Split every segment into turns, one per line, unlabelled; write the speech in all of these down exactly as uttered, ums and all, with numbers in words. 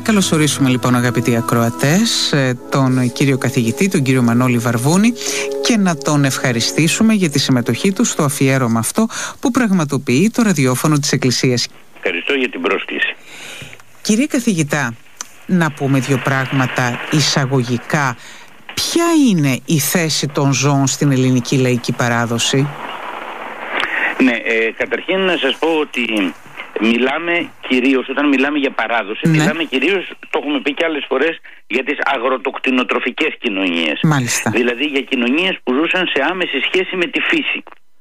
καλωσορίσουμε λοιπόν, αγαπητοί ακροατές, τον κύριο καθηγητή, τον κύριο Μανώλη Βαρβούνη, και να τον ευχαριστήσουμε για τη συμμετοχή του στο αφιέρωμα αυτό που πραγματοποιεί το ραδιόφωνο της Εκκλησίας.
Ευχαριστώ για την πρόσκληση.
Κύριε καθηγητά, να πούμε δύο πράγματα εισαγωγικά. Ποια είναι η θέση των ζώων στην ελληνική λαϊκή παράδοση?
Ναι, ε, καταρχήν να σας πω ότι μιλάμε κυρίως, όταν μιλάμε για παράδοση, ναι. μιλάμε κυρίως, το έχουμε πει και άλλες φορές, για τις αγροτοκτηνοτροφικές κοινωνίες.
Μάλιστα.
Δηλαδή για κοινωνίες που ζούσαν σε άμεση σχέση με τη φύση.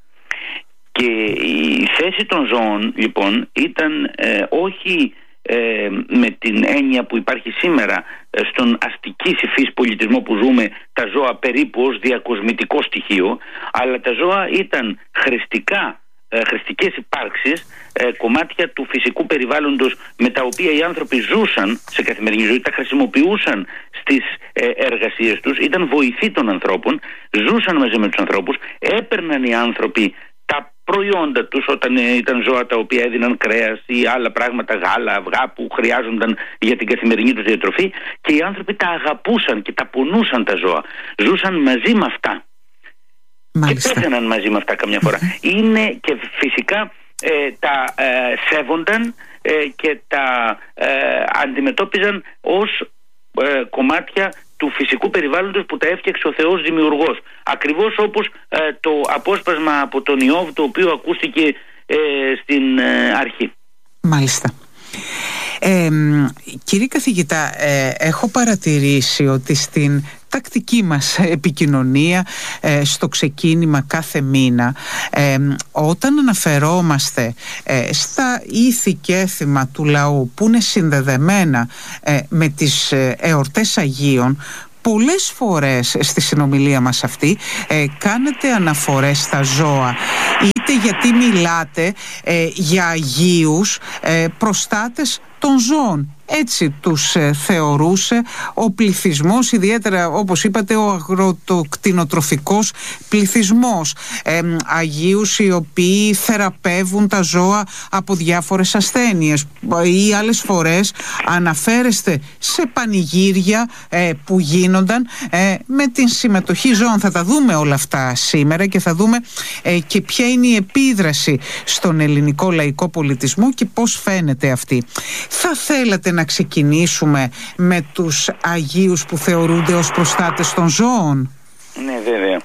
Και η θέση των ζώων λοιπόν ήταν ε, όχι ε, με την έννοια που υπάρχει σήμερα ε, στον αστική υφής πολιτισμό που ζούμε, τα ζώα περίπου ως διακοσμητικό στοιχείο, αλλά τα ζώα ήταν χρηστικά χρηστικές υπάρξεις, ε, κομμάτια του φυσικού περιβάλλοντος με τα οποία οι άνθρωποι ζούσαν σε καθημερινή ζωή, τα χρησιμοποιούσαν στις ε, εργασίες τους, ήταν βοηθοί των ανθρώπων, ζούσαν μαζί με τους ανθρώπους, έπαιρναν οι άνθρωποι τα προϊόντα τους όταν ε, ήταν ζώα τα οποία έδιναν κρέας ή άλλα πράγματα, γάλα, αυγά που χρειάζονταν για την καθημερινή τους διατροφή, και οι άνθρωποι τα αγαπούσαν και τα πονούσαν τα ζώα, ζούσαν μαζί με αυτά. Μάλιστα. Και πέθαιναν μαζί με αυτά καμιά φορά. Mm-hmm. Είναι και φυσικά ε, τα ε, σέβονταν ε, και τα ε, αντιμετώπιζαν ως ε, κομμάτια του φυσικού περιβάλλοντος που τα έφτιαξε ο Θεός δημιουργός. Ακριβώς όπως ε, το απόσπασμα από τον Ιώβ, το οποίο ακούστηκε ε, στην ε, αρχή.
Μάλιστα. Ε, κύριε καθηγητά, ε, έχω παρατηρήσει ότι στην τακτική μας επικοινωνία, ε, στο ξεκίνημα κάθε μήνα, ε, όταν αναφερόμαστε ε, στα ήθη και έθιμα του λαού που είναι συνδεδεμένα ε, με τις ε, εορτές Αγίων, πολλές φορές στη συνομιλία μας αυτή ε, κάνετε αναφορές στα ζώα, είτε γιατί μιλάτε ε, για Αγίους ε, προστάτες των ζώων. Έτσι τους ε, θεωρούσε ο πληθυσμός, ιδιαίτερα όπως είπατε ο αγροτοκτηνοτροφικός πληθυσμός, ε, Αγίους οι οποίοι θεραπεύουν τα ζώα από διάφορες ασθένειες, ή άλλες φορές αναφέρεστε σε πανηγύρια ε, που γίνονταν ε, με την συμμετοχή ζώων. Θα τα δούμε όλα αυτά σήμερα και θα δούμε ε, και ποια είναι η επίδραση στον ελληνικό λαϊκό πολιτισμό και πώς φαίνεται αυτή. Θα θέλατε να ξεκινήσουμε με τους Αγίους που θεωρούνται ως προστάτες των ζώων?
Ναι, βέβαια.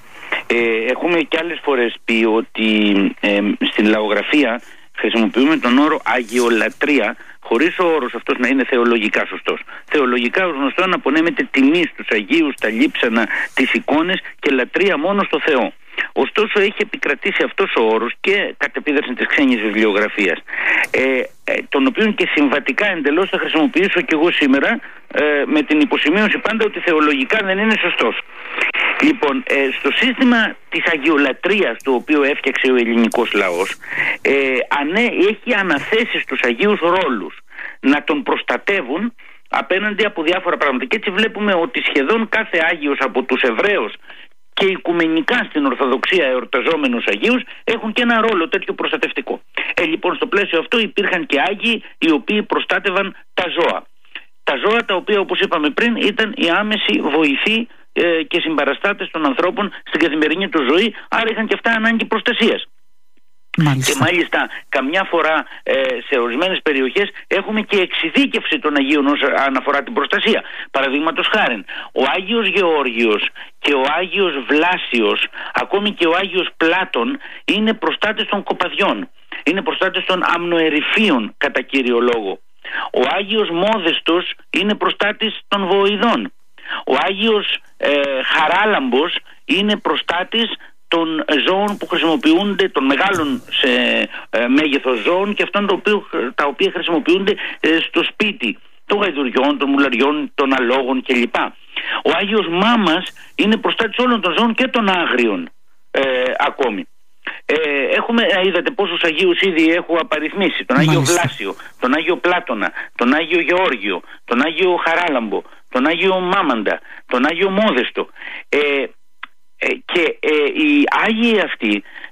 Ε, έχουμε και άλλες φορές πει ότι ε, στην λαογραφία χρησιμοποιούμε τον όρο αγιολατρία, χωρίς ο όρος αυτός να είναι θεολογικά σωστός. Θεολογικά ως γνωστό απονέμεται τιμή στους Αγίους, τα λείψανα, τις εικόνες, και λατρεία μόνο στο Θεό. Ωστόσο έχει επικρατήσει αυτός ο όρος και κατ' επίδραση της ξένης βιβλιογραφίας, ε, ε, τον οποίο και συμβατικά εντελώς θα χρησιμοποιήσω και εγώ σήμερα, ε, με την υποσημείωση πάντα ότι θεολογικά δεν είναι σωστός. Λοιπόν, ε, στο σύστημα της αγιολατρίας, το οποίο έφτιαξε ο ελληνικός λαός, ε, ανέ, έχει αναθέσει στους Αγίους ρόλους να τον προστατεύουν απέναντι από διάφορα πράγματα. Και έτσι βλέπουμε ότι σχεδόν κάθε Άγιος από τους Εβραίους και οικουμενικά στην Ορθοδοξία εορταζόμενους Αγίους έχουν και ένα ρόλο τέτοιο προστατευτικό. Ε, λοιπόν, στο πλαίσιο αυτό υπήρχαν και Άγιοι οι οποίοι προστάτευαν τα ζώα. Τα ζώα τα οποία, όπως είπαμε πριν, ήταν οι άμεση βοηθοί ε, και συμπαραστάτες των ανθρώπων στην καθημερινή του ζωή, άρα είχαν και αυτά ανάγκη προστασίας. Μάλιστα. Και μάλιστα καμιά φορά ε, σε ορισμένες περιοχές έχουμε και εξειδίκευση των Αγίων όσον αφορά την προστασία. Παραδείγματος χάριν, ο Άγιος Γεώργιος και ο Άγιος Βλάσιος, ακόμη και ο Άγιος Πλάτων, είναι προστάτες των κοπαδιών, είναι προστάτες των αμνοερυφίων κατά κύριο λόγο. Ο Άγιος Μόδεστος είναι προστάτης των βοηδών. Ο Άγιος ε, Χαράλαμπος είναι προστάτης των ζώων που χρησιμοποιούνται, των μεγάλων σε ε, μέγεθος ζώων και αυτών το οποίο, τα οποία χρησιμοποιούνται ε, στο σπίτι, των γαϊδουριών, των μουλαριών, των αλόγων κλπ. Ο Άγιος Μάμας είναι προστάτης όλων των ζώων και των άγριων ε, ακόμη. Ε, έχουμε, είδατε πόσους Αγίους ήδη έχω απαριθμίσει: τον Άγιο Μάλιστα. Βλάσιο, τον Άγιο Πλάτωνα, τον Άγιο Γεώργιο, τον Άγιο Χαράλαμπο, τον Άγιο Μάμαντα, τον Άγιο Μόδεστο. Ε, και ε, οι Άγιοι αυτοί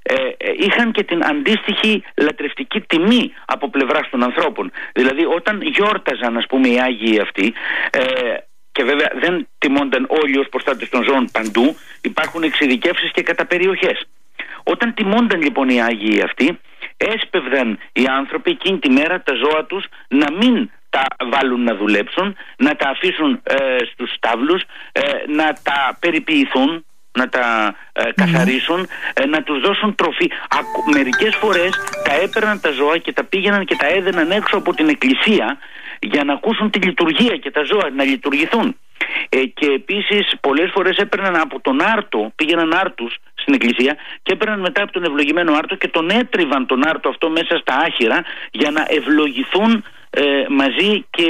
ε, ε, είχαν και την αντίστοιχη λατρευτική τιμή από πλευράς των ανθρώπων. Δηλαδή όταν γιόρταζαν, ας πούμε, οι Άγιοι αυτοί, ε, και βέβαια δεν τιμώνταν όλοι ως προστάτες των ζώων παντού, υπάρχουν εξειδικεύσεις και κατά περιοχές. Όταν τιμώνταν λοιπόν οι Άγιοι αυτοί, έσπευδαν οι άνθρωποι εκείνη τη μέρα τα ζώα τους να μην τα βάλουν να δουλέψουν, να τα αφήσουν ε, στους στάβλους, ε, να τα περιποιηθούν, να τα ε, καθαρίσουν, ε, να τους δώσουν τροφή. Ακου, μερικές φορές τα έπαιρναν τα ζώα και τα πήγαιναν και τα έδαιναν έξω από την εκκλησία για να ακούσουν τη λειτουργία και τα ζώα να λειτουργηθούν. Ε, και επίσης πολλές φορές έπαιρναν από τον άρτο, πήγαιναν άρτους στην εκκλησία και έπαιρναν μετά από τον ευλογημένο άρτο και τον έτριβαν τον άρτο αυτό μέσα στα άχυρα για να ευλογηθούν ε, μαζί και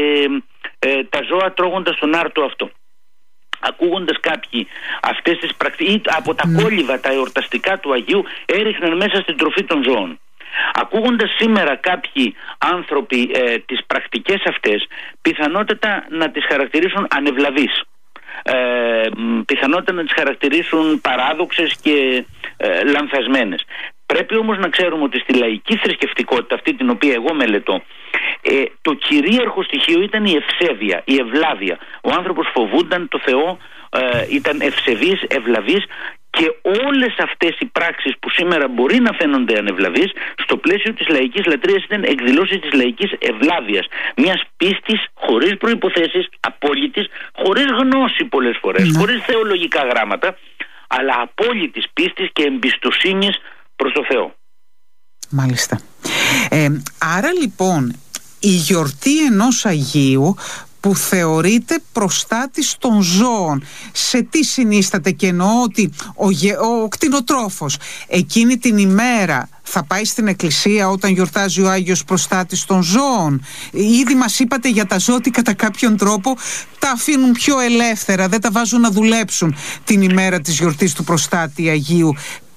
ε, τα ζώα τρώγοντας τον άρτο αυτό. Ακούγοντας κάποιοι αυτές τις πρακτικές, από τα κόλληβα τα εορταστικά του Αγίου έριχναν μέσα στην τροφή των ζώων. Ακούγοντας σήμερα κάποιοι άνθρωποι ε, τις πρακτικές αυτές, πιθανότατα να τις χαρακτηρίσουν ανευλαβείς, ε, πιθανότατα να τις χαρακτηρίσουν παράδοξες και ε, λανθασμένες. Πρέπει όμως να ξέρουμε ότι στη λαϊκή θρησκευτικότητα, αυτή την οποία εγώ μελετώ, ε, το κυρίαρχο στοιχείο ήταν η ευσέβεια, η ευλάβεια. Ο άνθρωπος φοβούνταν το Θεό, ε, ήταν ευσεβής, ευλαβής, και όλες αυτές οι πράξεις που σήμερα μπορεί να φαίνονται ανευλαβείς, στο πλαίσιο της λαϊκής λατρείας ήταν εκδηλώσεις της λαϊκής ευλάβειας, μιας πίστης χωρίς προϋποθέσεις, απόλυτης, χωρίς γνώση πολλές φορές, mm. χωρίς θεολογικά γράμματα, αλλά απόλυτης πίστης και εμπιστοσύνης προς το Θεό.
Μάλιστα. Ε, άρα λοιπόν η γιορτή ενός Αγίου που θεωρείται προστάτης των ζώων, σε τι συνίσταται? Και εννοώ ότι ο, γε, ο κτηνοτρόφος εκείνη την ημέρα θα πάει στην εκκλησία όταν γιορτάζει ο Άγιος προστάτης των ζώων. Ήδη μας είπατε για τα ζώα ότι κατά κάποιον τρόπο τα αφήνουν πιο ελεύθερα, δεν τα βάζουν να δουλέψουν την ημέρα της γιορτής του προστάτη Αγίου.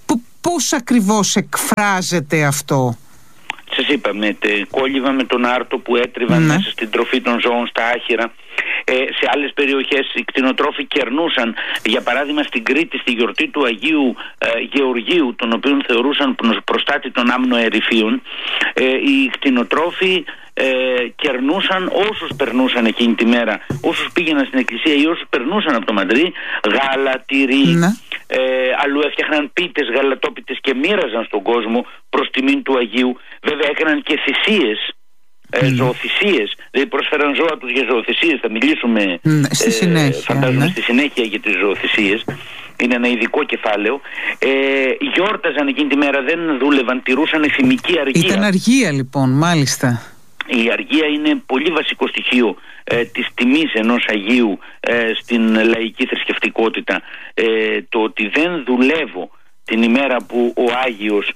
Πώς ακριβώς εκφράζεται αυτό?
Σας είπαμε, τε, κόλληβα με τον άρτο που έτριβαν mm. μέσα στην τροφή των ζώων στα άχυρα. Ε, σε άλλες περιοχές οι κτηνοτρόφοι κερνούσαν, για παράδειγμα στην Κρήτη, στη γιορτή του Αγίου ε, Γεωργίου, τον οποίον θεωρούσαν προστάτη των άμνοερυφίων, ε, οι κτηνοτρόφοι ε, κερνούσαν όσους περνούσαν εκείνη τη μέρα, όσους πήγαιναν στην εκκλησία ή όσους περνούσαν από το μαντρί, γάλα, τυρί, mm. ε, αλλού έφτιαχναν πίτες, γαλατόπιτες και μοίραζαν στον κόσμο προς τιμήν του Αγίου. Βέβαια έκαναν και θυσίες, ε, mm. ζωοθυσίες, δηλαδή προσφέραν ζώα τους για ζωοθυσίες. Θα μιλήσουμε
mm, στη συνέχεια,
ε, φαντάζομαι
ναι.
στη συνέχεια για τις ζωοθυσίες. Είναι ένα ειδικό κεφάλαιο. ε, Γιόρταζαν εκείνη τη μέρα, δεν δούλευαν, τηρούσαν εθιμική αργία.
Ήταν αργία λοιπόν, μάλιστα.
Η αργία είναι πολύ βασικό στοιχείο ε, της τιμής ενός Αγίου ε, στην λαϊκή θρησκευτικότητα. ε, Το ότι δεν δουλεύω την ημέρα που ο Άγιος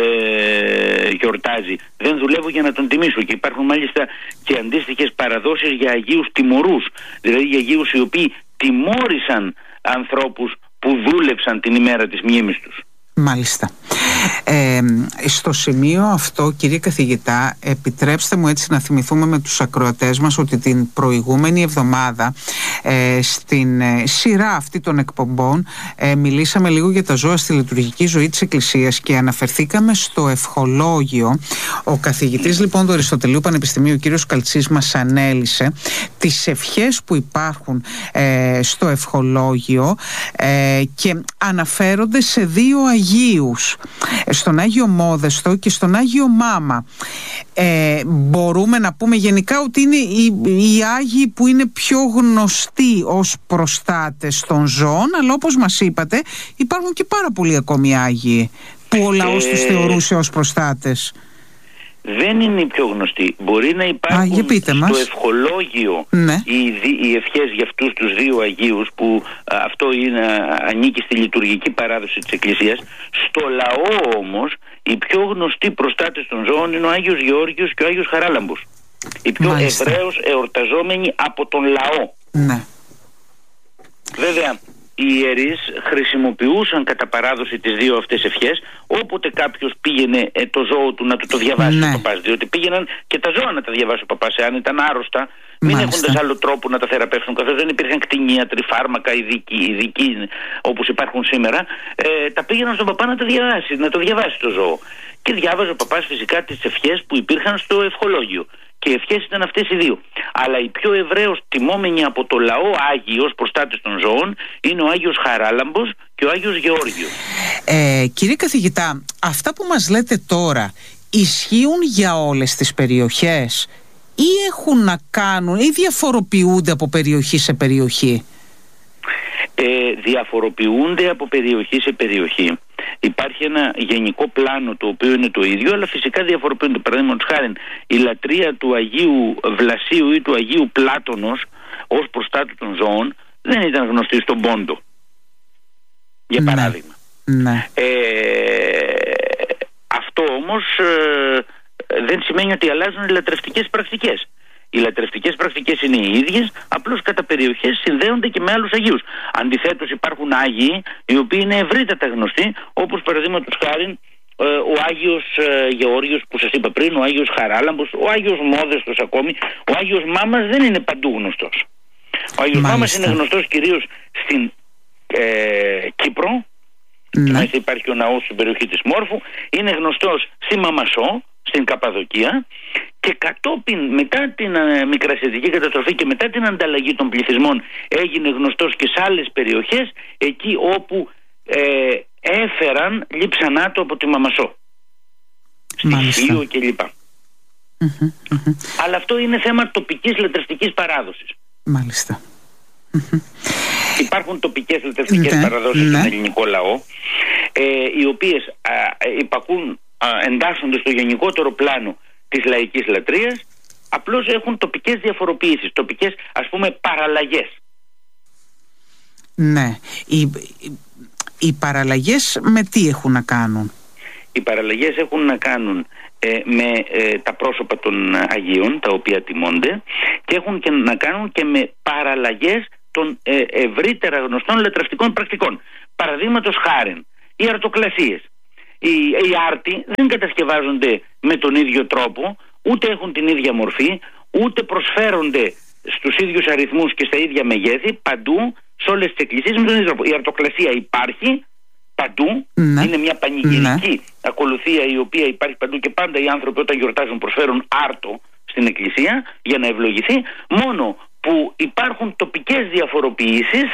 Ε, γιορτάζει, δεν δουλεύω για να τον τιμήσω. Και υπάρχουν μάλιστα και αντίστοιχες παραδόσεις για Αγίους τιμωρούς, δηλαδή για Αγίους οι οποίοι τιμώρησαν ανθρώπους που δούλεψαν την ημέρα της μνήμης τους.
Μάλιστα. Ε, στο σημείο αυτό, κύριε καθηγητά, επιτρέψτε μου έτσι να θυμηθούμε με τους ακροατές μας ότι την προηγούμενη εβδομάδα ε, στην ε, σειρά αυτή των εκπομπών ε, μιλήσαμε λίγο για τα ζώα στη λειτουργική ζωή της Εκκλησίας και αναφερθήκαμε στο ευχολόγιο. Ο καθηγητής λοιπόν του Αριστοτελείου Πανεπιστημίου, ο κύριος Καλτσής, μας ανέλησε τις ευχές που υπάρχουν ε, στο ευχολόγιο ε, και αναφέρονται σε δύο Αγίους, στον Άγιο Μόδεστο και στον Άγιο Μάμα. Ε, μπορούμε να πούμε γενικά ότι είναι οι, οι Άγιοι που είναι πιο γνωστοί ως προστάτες των ζώων, αλλά όπως μας είπατε υπάρχουν και πάρα πολλοί ακόμη Άγιοι που ο λαός ε... τους θεωρούσε ως προστάτες.
Δεν είναι οι πιο γνωστοί. Μπορεί να υπάρχουν Α, στο μας. ευχολόγιο ναι. οι, οι ευχές για αυτούς τους δύο Αγίους, που α, αυτό είναι, ανήκει στη λειτουργική παράδοση της Εκκλησίας. Στο λαό όμως οι πιο γνωστοί προστάτες των ζώων είναι ο Άγιος Γεώργιος και ο Άγιος Χαράλαμπος. Οι πιο ευρέως εορταζόμενοι από τον λαό.
Ναι.
Βέβαια οι ιερείς χρησιμοποιούσαν κατά παράδοση τις δύο αυτές ευχές όποτε κάποιος πήγαινε ε, το ζώο του να του το διαβάσει, ναι, ο παπάς, διότι πήγαιναν και τα ζώα να τα διαβάσει ο παπάς εάν ήταν άρρωστα, μην έχοντας άλλο τρόπο να τα θεραπεύσουν, καθώς δεν υπήρχαν κτηνίατροι, φάρμακα ειδικοί, ειδικοί όπως υπάρχουν σήμερα, ε, τα πήγαιναν στον παπά να τα διαβάσει, να το διαβάσει το ζώο. Και διάβαζε ο παπάς φυσικά τις ευχές που υπήρχαν στο ευχολόγιο. Και οι ευχές ήταν αυτές οι δύο. Αλλά οι πιο ευρέως τιμόμενοι από το λαό Άγιοι ως προστάτες των ζώων είναι ο Άγιος Χαράλαμπος και ο Άγιος Γεώργιος.
Ε, κύριε καθηγητά, αυτά που μας λέτε τώρα ισχύουν για όλες τις περιοχές ή έχουν να κάνουν ή διαφοροποιούνται από περιοχή σε περιοχή?
Ε, διαφοροποιούνται από περιοχή σε περιοχή. Υπάρχει ένα γενικό πλάνο το οποίο είναι το ίδιο, αλλά φυσικά διαφοροποιούνται. Παραδείγματος χάριν, η λατρεία του Αγίου Βλασίου ή του Αγίου Πλάτωνος ως προστάτου των ζώων δεν ήταν γνωστή στον Πόντο, για
ναι,
παράδειγμα.
Ναι.
Ε, αυτό όμως ε, δεν σημαίνει ότι αλλάζουν οι λατρευτικές πρακτικές. Οι λατρευτικές πρακτικές είναι οι ίδιες, απλώς κατά περιοχές συνδέονται και με άλλους Αγίους. Αντιθέτως υπάρχουν Άγιοι οι οποίοι είναι ευρύτατα γνωστοί, όπως παραδείγματος χάριν ο Άγιος Γεώργιος που σας είπα πριν, ο Άγιος Χαράλαμπος, ο Άγιος Μόδεστος ακόμη. Ο Άγιος Μάμας δεν είναι παντού γνωστός. Ο Άγιος Μάλιστα. Μάμας είναι γνωστός κυρίως στην ε, Κύπρο, ναι, μέσα υπάρχει ο ναός στην περιοχή της Μόρφου, είναι γνωστός στη Μαμασό, στην Καπαδοκία, και κατόπιν μετά την ε, μικρασιατική καταστροφή και μετά την ανταλλαγή των πληθυσμών έγινε γνωστός και σε άλλες περιοχές, εκεί όπου ε, έφεραν λείψανάτο από τη Μαμασό, στη Χίο κλπ. Mm-hmm, mm-hmm. Αλλά αυτό είναι θέμα τοπικής λατρευτικής παράδοσης.
Μάλιστα.
Υπάρχουν τοπικές λατρευτικές ναι, παραδόσεις ναι. στον ελληνικό λαό, ε, οι οποίες α, υπακούν, α, εντάσσονται στο γενικότερο πλάνο της λαϊκής λατρείας, απλώς έχουν τοπικές διαφοροποιήσεις, τοπικές ας πούμε παραλλαγές.
Ναι. Οι, οι, οι παραλλαγές με τι έχουν να κάνουν?
Οι παραλλαγές έχουν να κάνουν ε, με ε, τα πρόσωπα των Αγίων, τα οποία τιμώνται, και έχουν και να κάνουν και με παραλλαγές των ε, ευρύτερα γνωστών λατρευτικών πρακτικών. Παραδείγματος χάριν, οι αρτοκλασίες. Οι, οι άρτοι δεν κατασκευάζονται με τον ίδιο τρόπο, ούτε έχουν την ίδια μορφή, ούτε προσφέρονται στους ίδιους αριθμούς και στα ίδια μεγέθη παντού σε όλες τις εκκλησίες με τον ίδιο τρόπο. Η αρτοκλασία υπάρχει παντού, ναι, είναι μια πανηγυρική ναι. ακολουθία η οποία υπάρχει παντού και πάντα οι άνθρωποι όταν γιορτάζουν προσφέρουν άρτο στην εκκλησία για να ευλογηθεί, μόνο που υπάρχουν τοπικές διαφοροποιήσεις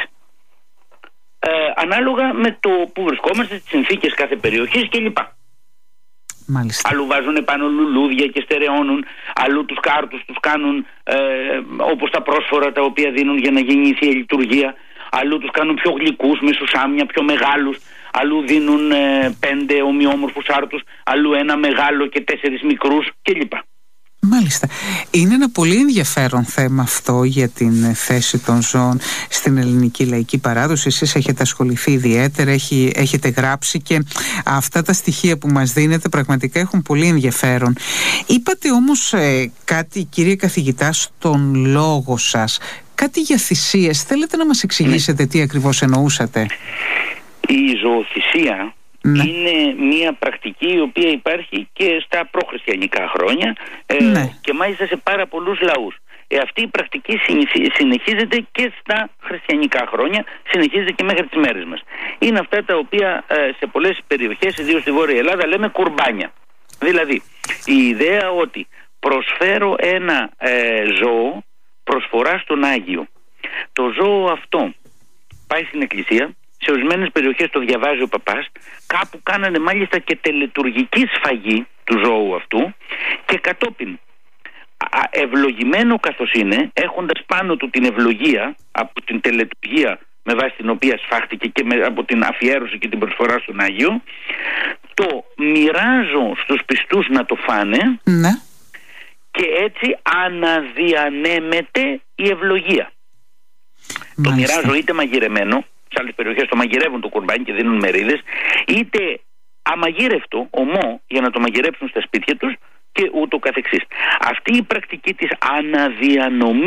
ε, ανάλογα με το που βρισκόμαστε, τις συνθήκες κάθε περιοχής κλπ.
Μάλιστα.
Αλλού βάζουν πάνω λουλούδια και στερεώνουν, αλλού τους κάρτους τους κάνουν ε, όπως τα πρόσφορα τα οποία δίνουν για να γίνει η Θεία Λειτουργία, αλλού τους κάνουν πιο γλυκούς με σουσάμια, πιο μεγάλους, αλλού δίνουν ε, πέντε ομοιόμορφους άρτους, αλλού ένα μεγάλο και τέσσερις μικρούς κλπ.
Μάλιστα. Είναι ένα πολύ ενδιαφέρον θέμα αυτό για την θέση των ζώων στην ελληνική λαϊκή παράδοση. Εσείς έχετε ασχοληθεί ιδιαίτερα, έχει, έχετε γράψει και αυτά τα στοιχεία που μας δίνετε πραγματικά έχουν πολύ ενδιαφέρον. Είπατε όμως ε, κάτι, κύριε καθηγητά, στον λόγο σας, κάτι για θυσίες. Θέλετε να μας εξηγήσετε ναι. τι ακριβώς εννοούσατε?
Η ζωοθυσία ναι. είναι μια πρακτική η οποία υπάρχει και στα προχριστιανικά χρόνια ε, ναι. και μάλιστα σε πάρα πολλούς λαούς. Ε, αυτή η πρακτική συνεχίζεται και στα χριστιανικά χρόνια, συνεχίζεται και μέχρι τις μέρες μας. Είναι αυτά τα οποία ε, σε πολλές περιοχές, ιδίως στη Βόρεια Ελλάδα, λέμε κουρμπάνια. Δηλαδή η ιδέα ότι προσφέρω ένα ε, ζώο προσφορά στον Άγιο. Το ζώο αυτό πάει στην εκκλησία, σε ορισμένες περιοχές το διαβάζει ο παπάς, κάπου κάνανε μάλιστα και τελετουργική σφαγή του ζώου αυτού και κατόπιν ευλογημένο καθώς είναι, έχοντας πάνω του την ευλογία από την τελετουργία με βάση την οποία σφάχτηκε και με, από την αφιέρωση και την προσφορά στον Άγιο, το μοιράζω στους πιστούς να το φάνε
ναι. και
έτσι αναδιανέμεται η ευλογία. Μάλιστα. Το μοιράζω είτε μαγειρεμένο, σε άλλες περιοχές το μαγειρεύουν το κουρμπάνι και δίνουν μερίδες, είτε αμαγείρευτο, ομό, για να το μαγειρέψουν στα σπίτια τους και ούτω καθεξής. Αυτή η πρακτική της αναδιανομής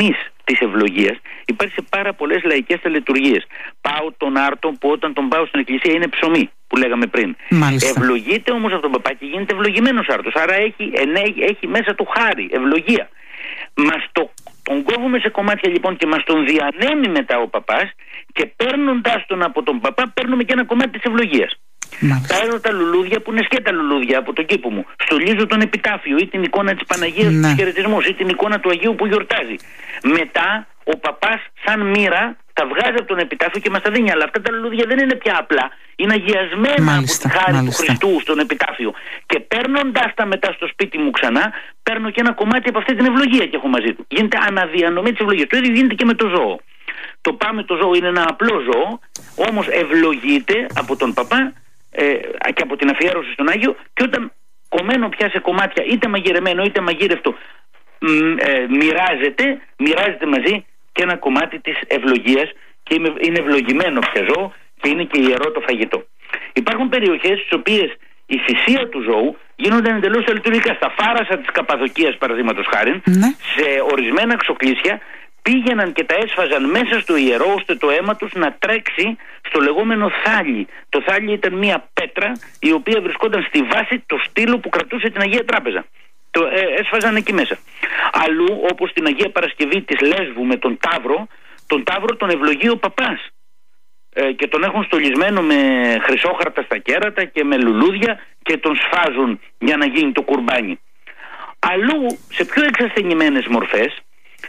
της ευλογίας υπάρχει σε πάρα πολλές λαϊκές τελετουργίες. Πάω τον Άρτο που όταν τον πάω στην εκκλησία είναι ψωμί, που λέγαμε πριν.
Μάλιστα.
Ευλογείται όμως αυτόν τον παπά και γίνεται ευλογημένος Άρτος. Άρα έχει, ενέ, έχει μέσα του χάρη, ευλογία. Μας το, τον κόβουμε σε κομμάτια λοιπόν και μας τον διανέμει μετά ο παπάς και παίρνοντας τον από τον παπά παίρνουμε και ένα κομμάτι της ευλογίας. Παίρνω τα λουλούδια που είναι σκέτα λουλούδια από τον κήπο μου. Στολίζω τον επιτάφιο ή την εικόνα της Παναγίας ναι. του χαιρετισμούς ή την εικόνα του Αγίου που γιορτάζει. Μετά ο παπάς σαν μοίρα τα βγάζει από τον επιτάφιο και μας τα δίνει. Αλλά αυτά τα λουλούδια δεν είναι πια απλά. Είναι αγιασμένα μάλιστα, από τη χάρη μάλιστα. του Χριστού στον επιτάφιο. Και παίρνοντας τα μετά στο σπίτι μου ξανά, παίρνω και ένα κομμάτι από αυτή την ευλογία και έχω μαζί του. Γίνεται αναδιανομή της ευλογίας. Το ίδιο γίνεται και με το ζώο. Το πάμε το ζώο είναι ένα απλό ζώο, όμως ευλογείται από τον παπά ε, και από την αφιέρωση στον Άγιο, και όταν κομμένο πια σε κομμάτια, είτε μαγειρεμένο είτε μαγείρευτο, ε, μοιράζεται, μοιράζεται μαζί και ένα κομμάτι της ευλογίας και είναι ευλογημένο πια ζώο και είναι και ιερό το φαγητό. Υπάρχουν περιοχές στις οποίες η θυσία του ζώου γίνονται εντελώς λειτουργικά. Στα Φάρασα της Καπαδοκίας, παραδείγματος χάριν, ναι. σε ορισμένα ξοκλήσια πήγαιναν και τα έσφαζαν μέσα στο ιερό ώστε το αίμα τους να τρέξει στο λεγόμενο θάλι. Το θάλι ήταν μια πέτρα η οποία βρισκόταν στη βάση του στήλου που κρατούσε την Αγία Τράπεζα. Το ε, έσφαζαν εκεί μέσα. Αλλού, όπως την Αγία Παρασκευή της Λέσβου με τον Ταύρο, τον Ταύρο τον ευλογεί ο παπάς ε, και τον έχουν στολισμένο με χρυσόχαρτα στα κέρατα και με λουλούδια και τον σφάζουν για να γίνει το κουρμπάνι. Αλλού, σε πιο εξασθενημένες μορφές,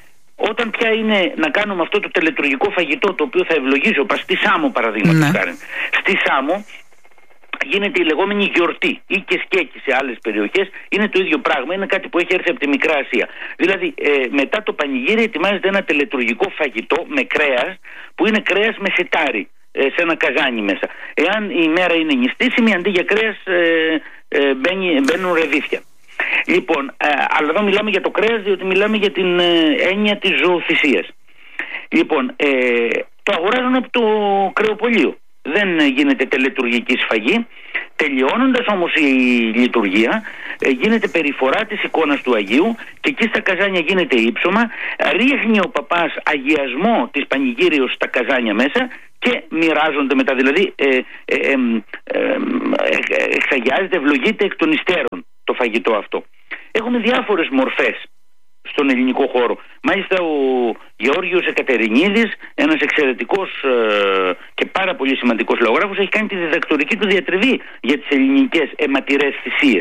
όταν πια είναι να κάνουμε αυτό το τελετουργικό φαγητό το οποίο θα ευλογήσει ο παπάς, στη Σάμο παραδείγματος ναι. χάρη. Στη Σάμο γίνεται η λεγόμενη γιορτή ή και σκέκη σε άλλες περιοχές, είναι το ίδιο πράγμα, είναι κάτι που έχει έρθει από τη Μικρά Ασία. Δηλαδή ε, μετά το πανηγύρι ετοιμάζεται ένα τελετουργικό φαγητό με κρέας, που είναι κρέας με σιτάρι ε, σε ένα καζάνι μέσα. Εάν η μέρα είναι νηστίσιμη, αντί για κρέας ε, ε, μπαίνει, μπαίνουν ρεβίθια. Λοιπόν, ε, αλλά εδώ μιλάμε για το κρέας διότι μιλάμε για την ε, έννοια της ζωοθυσίας. Λοιπόν, ε, το αγοράζουν από το κρεοπωλείο. Δεν γίνεται τελετουργική σφαγή. Τελειώνοντας όμως η λειτουργία, ε, γίνεται περιφορά της εικόνας του Αγίου και εκεί στα καζάνια γίνεται ύψωμα. Ρίχνει ο παπάς αγιασμό της πανηγύριος στα καζάνια μέσα και μοιράζονται μετά. Δηλαδή ε, ε, ε, ε, ε, εξαγιάζεται, ευλογείται εκ των υστέρων το φαγητό αυτό. Έχουμε διάφορες μορφές στον ελληνικό χώρο. Μάλιστα ο Γεώργιος Εκατερινίδης, ένας εξαιρετικός ε, και πάρα πολύ σημαντικός λαογράφος, έχει κάνει τη διδακτορική του διατριβή για τις ελληνικές αιματηρές θυσίες.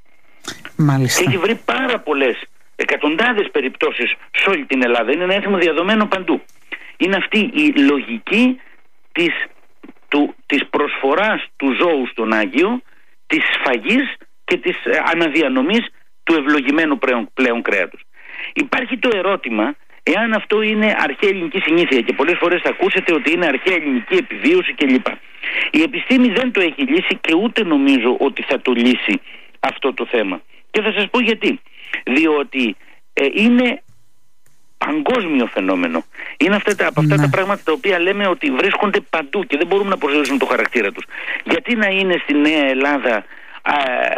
Μάλιστα.
Και έχει βρει πάρα πολλές, εκατοντάδες περιπτώσεις σε όλη την Ελλάδα. Είναι ένα έθιμο διαδομένο παντού. Είναι αυτή η λογική της, του, της προσφοράς του ζώου στον Άγιο, της σφαγής και της ε, αναδιανομής του ευλογημένου πλέον, πλέον κρέατος. Υπάρχει το ερώτημα εάν αυτό είναι αρχαία ελληνική συνήθεια, και πολλές φορές θα ακούσετε ότι είναι αρχαία ελληνική επιβίωση κλπ. Η επιστήμη δεν το έχει λύσει και ούτε νομίζω ότι θα το λύσει αυτό το θέμα. Και θα σας πω γιατί. Διότι ε, είναι παγκόσμιο φαινόμενο. Είναι αυτά τα, από αυτά ναι. τα πράγματα τα οποία λέμε ότι βρίσκονται παντού και δεν μπορούμε να προσδιορίσουμε το χαρακτήρα τους. Γιατί να είναι στη Νέα Ελλάδα α,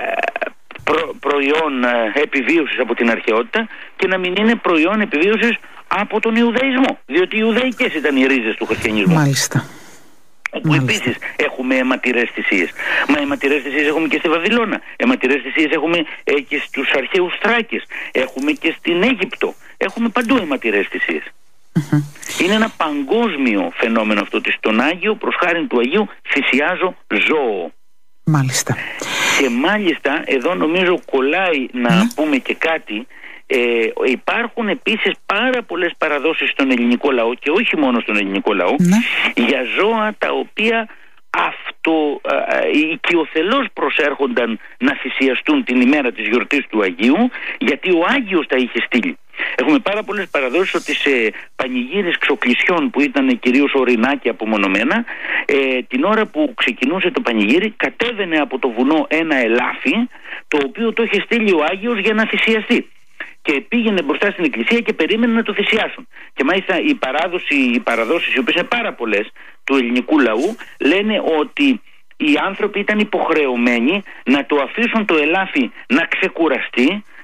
προ, προϊόν α, επιβίωσης από την αρχαιότητα και να μην είναι προϊόν επιβίωσης από τον Ιουδαϊσμό? Διότι οι Ιουδαϊκές ήταν οι ρίζες του χριστιανισμού.
Μάλιστα.
Όπου επίσης έχουμε αιματηρές θυσίες. Μα αιματηρές θυσίες έχουμε και στη Βαβυλώνα. Αιματηρές θυσίες έχουμε ε, και στους αρχαίους Θράκες. Έχουμε και στην Αίγυπτο. Έχουμε παντού αιματηρές θυσίες. Mm-hmm. Είναι ένα παγκόσμιο φαινόμενο αυτό, ότι στον Άγιο, προς χάριν του Αγίου, θυσιάζω ζώο.
Μάλιστα.
Και μάλιστα εδώ νομίζω κολλάει να mm. πούμε και κάτι. Ε, υπάρχουν επίσης πάρα πολλές παραδόσεις στον ελληνικό λαό και όχι μόνο στον ελληνικό λαό mm. για ζώα τα οποία αυτό ε, οικειοθελώς προσέρχονταν να θυσιαστούν την ημέρα της γιορτής του Αγίου, γιατί ο Άγιος τα είχε στείλει. Έχουμε πάρα πολλές παραδόσεις ότι σε πανηγύρες ξοκλησιών που ήταν κυρίως ορεινάκια απομονωμένα, ε, την ώρα που ξεκινούσε το πανηγύρι κατέβαινε από το βουνό ένα ελάφι το οποίο το είχε στείλει ο Άγιος για να θυσιαστεί. Και πήγαινε μπροστά στην εκκλησία και περίμενε να το θυσιάσουν. Και μάλιστα η παράδοση, οι παραδόσεις, οι οποίες είναι πάρα πολλές, του ελληνικού λαού, λένε ότι οι άνθρωποι ήταν υποχρεωμένοι να το αφήσουν το ελάφι να ξεκουραστεί,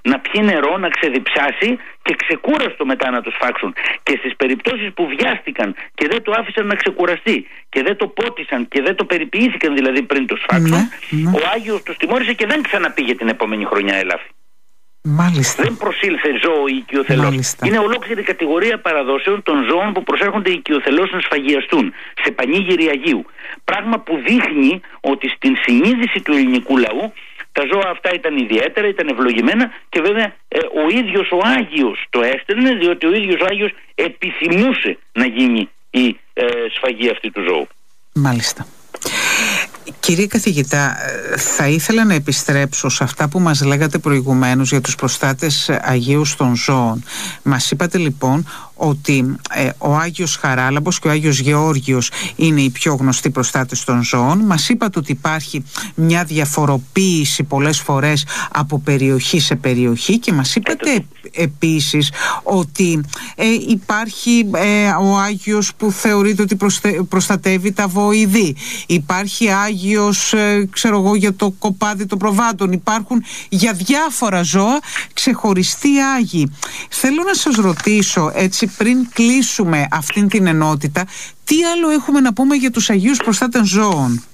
να πιει νερό, να ξεδιψάσει και ξεκούραστο μετά να το σφάξουν. Και στις περιπτώσεις που βιάστηκαν και δεν το άφησαν να ξεκουραστεί και δεν το πότισαν και δεν το περιποιήθηκαν δηλαδή πριν το σφάξουν, ναι, ναι. ο Άγιος τους τιμώρησε και δεν ξαναπήγε την επόμενη χρονιά ελάφι.
Μάλιστα.
Δεν προσήλθε ζώο ή οικειοθελώς. Είναι ολόκληρη κατηγορία παραδόσεων των ζώων που προσέρχονται οικειοθελώς να σφαγιαστούν σε πανήγυρη Αγίου. Πράγμα που δείχνει ότι στην συνείδηση του ελληνικού λαού τα ζώα αυτά ήταν ιδιαίτερα, ήταν ευλογημένα και βέβαια ε, ο ίδιος ο Άγιος το έστελνε, διότι ο ίδιος ο Άγιος επιθυμούσε να γίνει η ε, σφαγή αυτή του ζώου.
Μάλιστα. Κύριε καθηγητά, θα ήθελα να επιστρέψω σε αυτά που μας λέγατε προηγουμένως για τους προστάτες Αγίους των ζώων. Μας είπατε λοιπόν ότι ε, ο Άγιος Χαράλαμπος και ο Άγιος Γεώργιος είναι οι πιο γνωστοί προστάτες των ζώων. Μας είπατε ότι υπάρχει μια διαφοροποίηση πολλές φορές από περιοχή σε περιοχή και μας είπατε ε, επίσης ότι ε, υπάρχει ε, ο Άγιος που θεωρείται ότι προστε, προστατεύει τα βοηδή. Υπάρχει Άγιος ε, ξέρω εγώ για το κοπάδι των προβάτων. Υπάρχουν για διάφορα ζώα ξεχωριστοί Άγιοι. Θέλω να σας ρωτήσω έτσι πριν κλείσουμε αυτήν την ενότητα, τι άλλο έχουμε να πούμε για τους Αγίους προστάτες ζώων?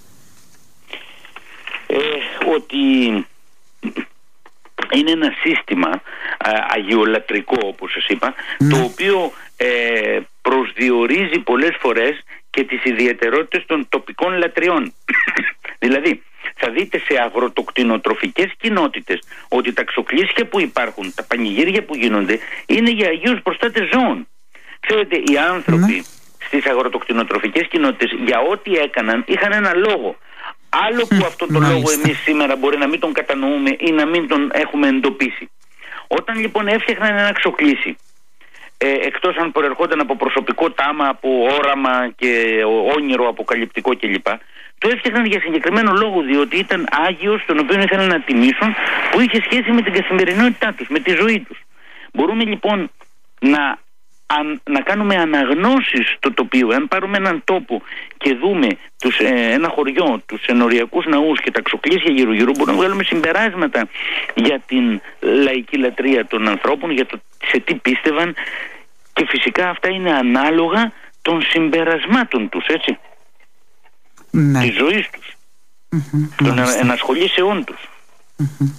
Ε, ότι είναι ένα σύστημα α, αγιολατρικό όπως σας είπα, ναι. το οποίο ε, προσδιορίζει πολλές φορές και τις ιδιαιτερότητες των τοπικών λατριών. Δηλαδή θα δείτε σε αγροτοκτηνοτροφικές κοινότητες ότι τα ξοκλήσια που υπάρχουν, τα πανηγύρια που γίνονται είναι για Αγίους προστάτες ζώων. Ξέρετε, οι άνθρωποι ναι. στις αγροτοκτηνοτροφικές κοινότητες για ό,τι έκαναν είχαν ένα λόγο. Άλλο που αυτόν τον λόγο εμείς σήμερα μπορεί να μην τον κατανοούμε ή να μην τον έχουμε εντοπίσει. Όταν λοιπόν έφτιαχναν ένα ξοκλήσι, ε, εκτός αν προερχόταν από προσωπικό τάμα, από όραμα και όνειρο αποκαλυπτικό κλπ, το έφτιαχναν για συγκεκριμένο λόγο, διότι ήταν Άγιος τον οποίο ήθελαν να τιμήσουν, που είχε σχέση με την καθημερινότητά τους, με τη ζωή τους. Μπορούμε λοιπόν να, αν, να κάνουμε αναγνώσεις στο τοπίο. Αν πάρουμε έναν τόπο και δούμε τους, ε, ένα χωριό, τους ενοριακούς ναούς και τα ξοκλήσια γύρω γύρω, μπορούμε να βγάλουμε συμπεράσματα για την λαϊκή λατρεία των ανθρώπων, για το σε τι πίστευαν, και φυσικά αυτά είναι ανάλογα των συμπερασμάτων τους, έτσι. Ναι. Της ζωής τους, mm-hmm, των ενασχολήσεών τους. Mm-hmm.